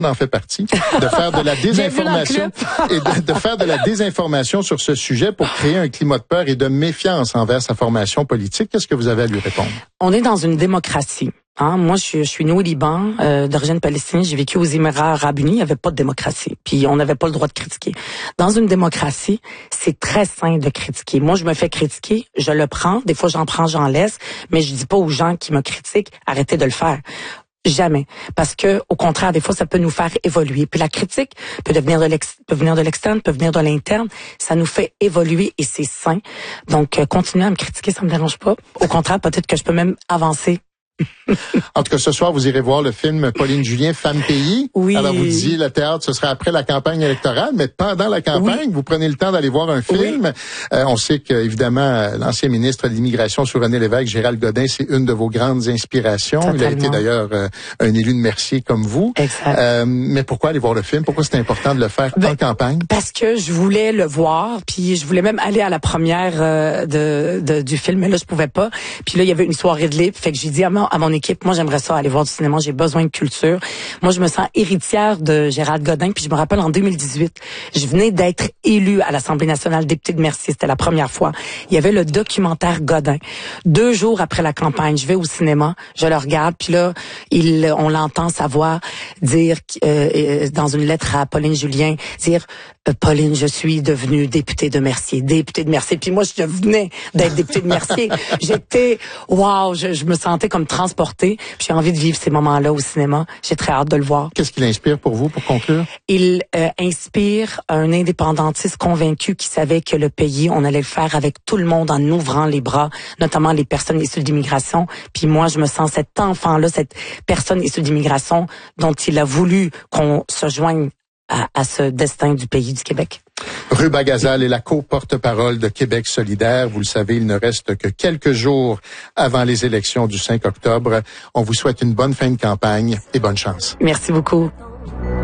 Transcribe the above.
en fait partie, de faire de la désinformation et de faire de la désinformation sur ce sujet pour créer un climat de peur et de méfiance envers sa formation politique. Qu'est-ce que vous avez à lui répondre? On est dans une démocratie. Moi, je suis née au Liban, d'origine palestinienne. J'ai vécu aux Émirats arabes unis. Il n'y avait pas de démocratie. Puis on n'avait pas le droit de critiquer. Dans une démocratie, c'est très sain de critiquer. Moi, je me fais critiquer, je le prends. Des fois, j'en prends, j'en laisse. Mais je dis pas aux gens qui me critiquent, arrêtez de le faire. Jamais. Parce que, au contraire, des fois, ça peut nous faire évoluer. Puis la critique peut venir de l'externe, peut venir de l'interne. Ça nous fait évoluer et c'est sain. Donc, continuer à me critiquer, ça me dérange pas. Au contraire, peut-être que je peux même avancer. En tout cas, ce soir, vous irez voir le film Pauline Julien, Femme Pays. Oui. Alors, vous disiez, le théâtre, ce sera après la campagne électorale, mais pendant la campagne, vous prenez le temps d'aller voir un film. Oui. On sait que, évidemment, l'ancien ministre de l'Immigration sous René Lévesque, Gérald Godin, c'est une de vos grandes inspirations. Totalement. Il a été d'ailleurs un élu de Mercier comme vous. Exact. Mais pourquoi aller voir le film? Pourquoi c'est important de le faire en campagne? Parce que je voulais le voir, puis je voulais même aller à la première du film, mais là, je pouvais pas. Puis là, il y avait une soirée de libre, fait que j'ai dit à mon équipe, moi j'aimerais ça aller voir du cinéma, j'ai besoin de culture. Moi je me sens héritière de Gérald Godin, puis je me rappelle en 2018, je venais d'être élue à l'Assemblée nationale députée de Mercier, c'était la première fois. Il y avait le documentaire Godin. 2 jours après la campagne, je vais au cinéma, je le regarde, puis là on l'entend sa voix dire dans une lettre à Pauline Julien, dire Pauline, je suis devenue députée de Mercier. Puis moi je venais d'être députée de Mercier. J'étais je me sentais comme transportée. J'ai envie de vivre ces moments-là au cinéma. J'ai très hâte de le voir. Qu'est-ce qu'il inspire pour vous, pour conclure? Il inspire un indépendantiste convaincu qui savait que le pays, on allait le faire avec tout le monde en ouvrant les bras, notamment les personnes issues d'immigration. Puis moi, je me sens cet enfant-là, cette personne issue d'immigration dont il a voulu qu'on se joigne à ce destin du pays du Québec. Ruba Gazal est la co-porte-parole de Québec solidaire. Vous le savez, il ne reste que quelques jours avant les élections du 5 octobre. On vous souhaite une bonne fin de campagne et bonne chance. Merci beaucoup.